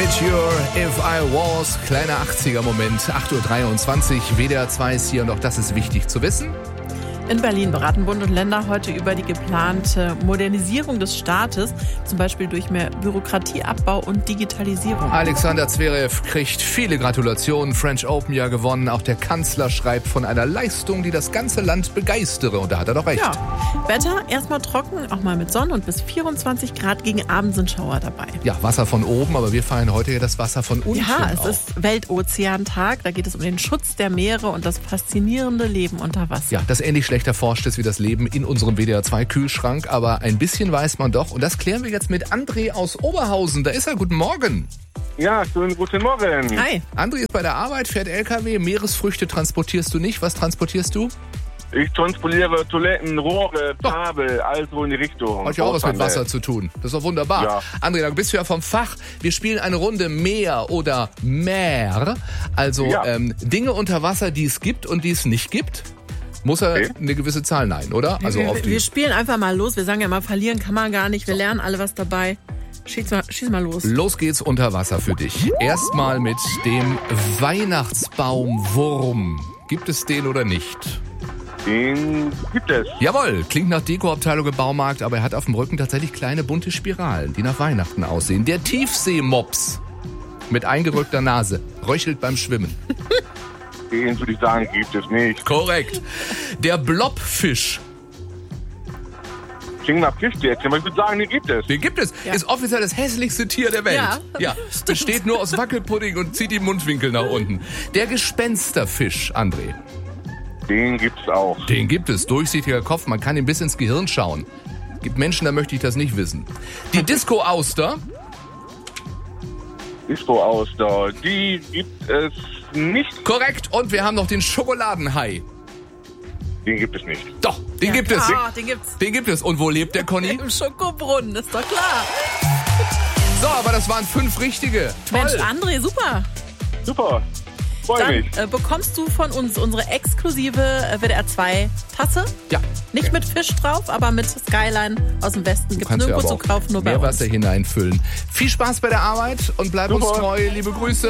Signature, If I Was, kleiner 80er-Moment, 8.23 Uhr, WDR 2 ist hier und auch das ist wichtig zu wissen. In Berlin beraten Bund und Länder heute über die geplante Modernisierung des Staates, zum Beispiel durch mehr Bürokratieabbau und Digitalisierung. Alexander Zverev kriegt viele Gratulationen, French Open ja gewonnen. Auch der Kanzler schreibt von einer Leistung, die das ganze Land begeistere. Und da hat er doch recht. Ja, Wetter erstmal trocken, auch mal mit Sonne und bis 24 Grad, gegen Abend sind Schauer dabei. Ja, Wasser von oben, aber wir feiern heute ja das Wasser von unten. Ja, es ist Weltozeantag, da geht es um den Schutz der Meere und das faszinierende Leben unter Wasser. Ja, das ähnlich schlecht erforscht ist wie das Leben in unserem WDR 2 Kühlschrank, aber ein bisschen weiß man doch. Und das klären wir jetzt mit André aus Oberhausen. Da ist er, guten Morgen. Ja, schönen guten Morgen. Hi. André ist bei der Arbeit, fährt LKW, Meeresfrüchte transportierst du nicht. Was transportierst du? Ich transportiere Toiletten, Rohre, Kabel, also in die Richtung. Hat ja auch was mit Wasser zu tun. Das ist doch wunderbar. Ja. André, da bist du ja vom Fach. Wir spielen eine Runde Meer oder Meer. Also Ja. Dinge unter Wasser, die es gibt und die es nicht gibt. Muss er eine gewisse Zahl nein, oder? Also auf die. Wir spielen einfach mal los. Wir sagen ja immer, verlieren kann man gar nicht. Wir lernen alle was dabei. Schieß mal los. Los geht's unter Wasser für dich. Erstmal mit dem Weihnachtsbaumwurm. Gibt es den oder nicht? Den gibt es. Jawohl, klingt nach Dekoabteilung im Baumarkt, aber er hat auf dem Rücken tatsächlich kleine bunte Spiralen, die nach Weihnachten aussehen. Der Tiefseemops mit eingerückter Nase röchelt beim Schwimmen. Den würde ich sagen, gibt es nicht. Korrekt. Der Blobfisch. Klingt nach Fischstäbchen, aber ich würde sagen, den gibt es. Den gibt es. Ja. Ist offiziell das hässlichste Tier der Welt. Ja, Besteht nur aus Wackelpudding und zieht die Mundwinkel nach unten. Der Gespensterfisch, André. Den gibt es auch. Den gibt es. Durchsichtiger Kopf, man kann ihm bis ins Gehirn schauen. Gibt Menschen, da möchte ich das nicht wissen. Die Disco-Auster. Disco-Auster, die gibt es nicht. Korrekt. Und wir haben noch den Schokoladenhai. Den gibt es nicht. Doch, den gibt es. Ah, den gibt's. Den gibt es. Und wo lebt der Conny? Im Schokobrunnen, ist doch klar. So, aber das waren 5 richtige. Toll. Mensch, André, super. Super. Freue mich. Dann bekommst du von uns unsere exklusive WDR 2 Tasse. Ja. Nicht mit Fisch drauf, aber mit Skyline aus dem Westen. Gibt es Kannst du nirgendwo aber zu kaufen, nur bei uns. Meerwasser hineinfüllen. Viel Spaß bei der Arbeit und bleib uns Super. treu. Liebe Grüße.